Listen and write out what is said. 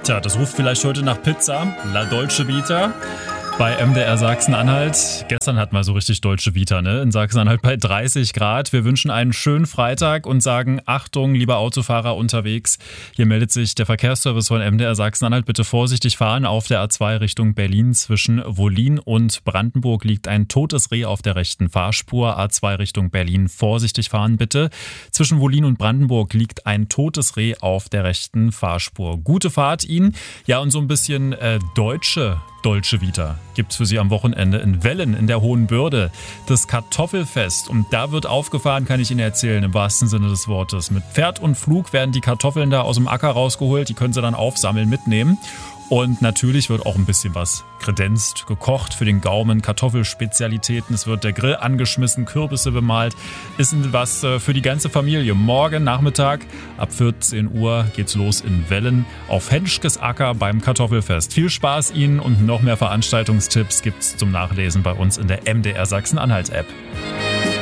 Tja, das ruft vielleicht heute nach Pizza. La Dolce Vita bei MDR Sachsen-Anhalt. Gestern hatten wir so richtig Dolce Vita, ne? In Sachsen-Anhalt bei 30 Grad. Wir wünschen einen schönen Freitag und sagen, Achtung, lieber Autofahrer unterwegs. Hier meldet sich der Verkehrsservice von MDR Sachsen-Anhalt. Bitte vorsichtig fahren. Auf der A2 Richtung Berlin zwischen Wollin und Brandenburg liegt ein totes Reh auf der rechten Fahrspur. A2 Richtung Berlin, vorsichtig fahren bitte. Zwischen Wollin und Brandenburg liegt ein totes Reh auf der rechten Fahrspur. Gute Fahrt Ihnen. Ja, und so ein bisschen Dolce Vita gibt's für Sie am Wochenende in Wellen in der Hohen Bürde. Das Kartoffelfest. Und da wird aufgefahren, kann ich Ihnen erzählen, im wahrsten Sinne des Wortes. Mit Pferd und Flug werden die Kartoffeln da aus dem Acker rausgeholt. Die können Sie dann aufsammeln, mitnehmen. Und natürlich wird auch ein bisschen was kredenzt, gekocht für den Gaumen, Kartoffelspezialitäten. Es wird der Grill angeschmissen, Kürbisse bemalt. Ist was für die ganze Familie. Morgen Nachmittag ab 14 Uhr geht's los in Wellen auf Henschkes Acker beim Kartoffelfest. Viel Spaß Ihnen und noch mehr Veranstaltungstipps gibt's zum Nachlesen bei uns in der MDR Sachsen-Anhalt-App.